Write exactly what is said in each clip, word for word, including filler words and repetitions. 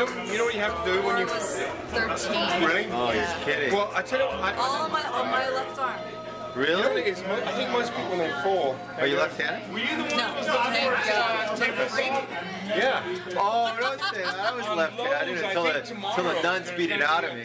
know, you know what you have to do when you. I was thirteen. Really? Oh, Yeah. he's kidding. Well, I tell you what. I, All on my on my left arm. You know what it Really? is? Mo- I think most people when they fall. Are you left-handed? Were you the one No, that was looking for uh, Tempest? Yeah. Oh, don't say that. I was left-handed until the, until the nuns beat it out of me.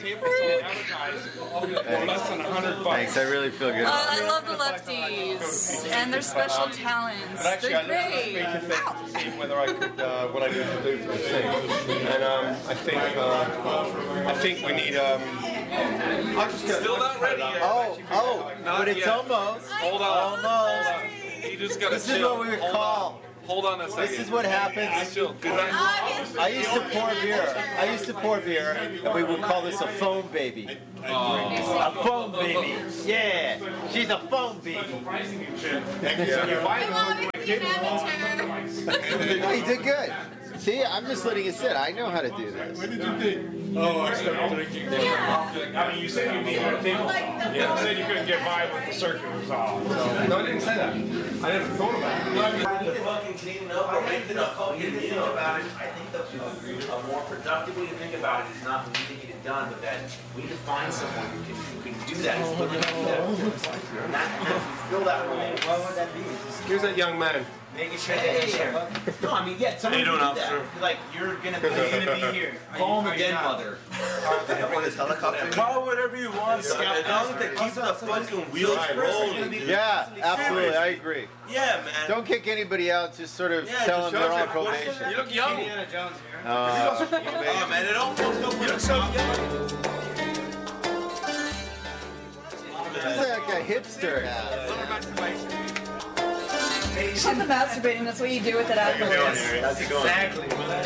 Less than a hundred bucks. Thanks, I really feel good. Uh, I love the lefties and their special talents. But actually, They're I looked at the great. speaker thing to see whether I could, uh, what I need to do for the thing. And um, I think, uh, I think we need, um, I'll just get Still not ready yet. Oh, oh, Not but it's yet. almost. Hold on. Almost. You just gotta This is chill. what we would Hold call. on. Hold on a second. This is what happens. Just chill. Good night. I used to pour beer. I used to pour beer, and we would call this a foam baby. A foam baby. Yeah, she's a foam baby. I'm obviously an amateur. No, you did good. See, I'm just letting it sit. I know how to do this. When did you think? Oh, I started drinking. Yeah. I mean, you said you needed a table. Like the Yeah, you said you couldn't get by with the circuit was off. So. No, I didn't say that. I never thought about it. The fucking cleaning up or making the fucking think about it. I think the a more productive way to think about it is not we need to get it done, but that we need to find someone who can who can do that. Who's willing to do that. And that and fill that role. What would that be? Just Who's that young man? making sure they share. No, I mean, yeah, someone Hey, can don't do that. officer. Like you're gonna be, you're gonna be here. Home again, mother. Bring this helicopter. Call whatever you want, Scout. As long as they keep the fucking wheels rolling. Yeah, absolutely. I agree. Yeah, man. Don't kick anybody out. Just sort of Yeah, tell them just they're on show them. probation. You look young. Uh, Oh, man, it almost looked like so young. this is like a hipster hat. Shut the masturbating. That's what you do with it afterwards. How's it going? Exactly.